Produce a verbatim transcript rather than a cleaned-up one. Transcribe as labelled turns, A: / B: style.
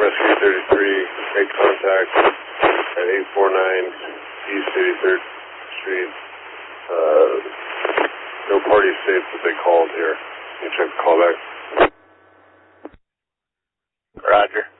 A: Rescue thirty-three, make contact at eight forty-nine East eighty-third Street. Uh, no party safe that they called here. Can you check the callback?
B: Roger.